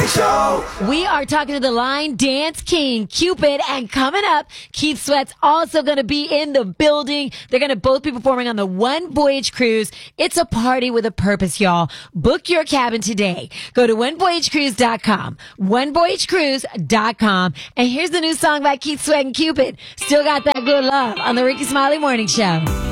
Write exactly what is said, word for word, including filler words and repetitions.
Show. We are talking to the line dance king, Cupid, and coming up, Keith Sweat's also going to be in the building. They're going to both be performing on the One Voyage Cruise. It's a party with a purpose, y'all. Book your cabin today. Go to one voyage cruise dot com, one voyage cruise dot com, and here's the new song by Keith Sweat and Cupid. Still got that good love on the Ricky Smiley Morning Show.